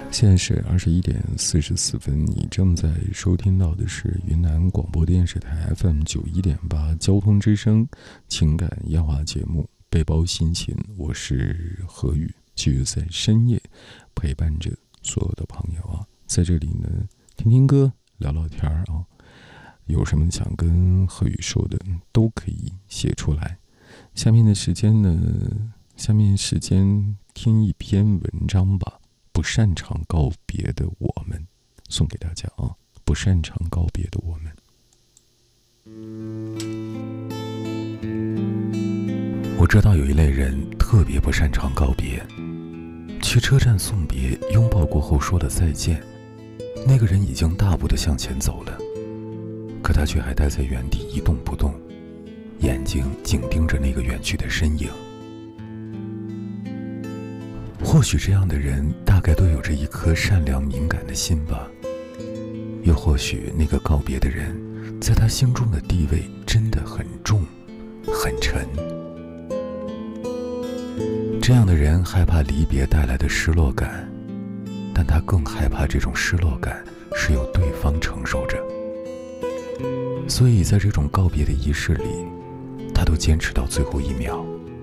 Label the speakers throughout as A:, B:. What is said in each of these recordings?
A: 现在是21:44，你正在收听到的是云南广播电视台 FM91.8交通之声情感夜话节目《背包心情》，我是何宇，继续在深夜陪伴着所有的朋友啊，在这里呢，听听歌，聊聊天啊，有什么想跟何宇说的，都可以写出来。下面时间听一篇文章吧。不擅长告别的我们，送给大家啊！不擅长告别的我们。我知道有一类人特别不擅长告别，去车站送别，拥抱过后说了再见，那个人已经大步地向前走了，可他却还待在原地一动不动，眼睛紧盯着那个远去的身影。或许这样的人大概都有着一颗善良敏感的心吧，又或许那个告别的人在他心中的地位真的很重很沉。这样的人害怕离别带来的失落感，但他更害怕这种失落感是由对方承受着，所以在这种告别的仪式里，他都坚持到最后一秒。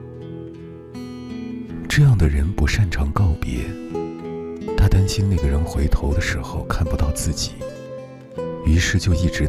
A: 这样的人不擅长告别，他担心那个人回头的时候看不到自己，于是就一直